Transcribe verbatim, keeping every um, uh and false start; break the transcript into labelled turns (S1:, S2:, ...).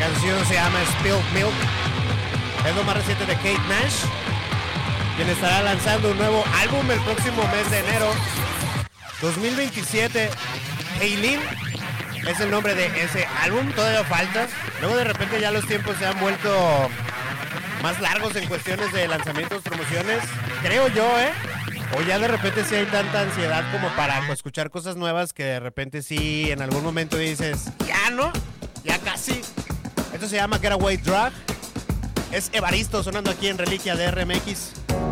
S1: canción se llama Spilled Milk. Es lo más reciente de Kate Nash, quien estará lanzando un nuevo álbum el próximo mes de enero dos mil veintisiete. Eileen es el nombre de ese álbum, todavía falta. Luego de repente ya los tiempos se han vuelto más largos en cuestiones de lanzamientos, promociones, creo yo, ¿eh? O ya de repente sí hay tanta ansiedad como para pues, escuchar cosas nuevas que de repente sí en algún momento dices, ya no, ya casi. Esto se llama Getaway Drug. Es Evaristo sonando aquí en Reliquia de R M X.